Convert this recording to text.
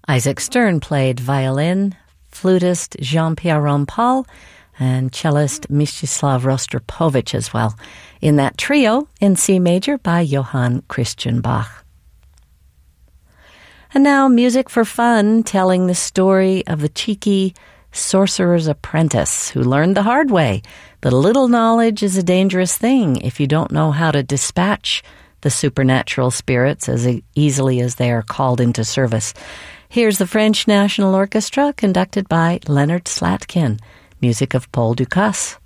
Isaac Stern played violin, flutist Jean-Pierre Rampal, and cellist Mstislav Rostropovich as well, in that trio in C major by Johann Christian Bach. And now music for fun, telling the story of the cheeky sorcerer's apprentice who learned the hard way that a little knowledge is a dangerous thing if you don't know how to dispatch the supernatural spirits as easily as they are called into service. Here's the French National Orchestra, conducted by Leonard Slatkin, music of Paul Dukas.